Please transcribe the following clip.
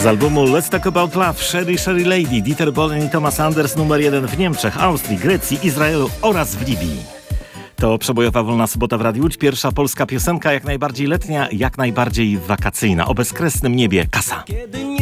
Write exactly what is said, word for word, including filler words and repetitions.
Z albumu Let's Talk About Love, Sherry Sherry Lady, Dieter Bohlen i Thomas Anders numer jeden w Niemczech, Austrii, Grecji, Izraelu oraz w Libii. To przebojowa Wolna Sobota w Radiu Łódź. Pierwsza polska piosenka, jak najbardziej letnia, jak najbardziej wakacyjna. O bezkresnym niebie Kasa.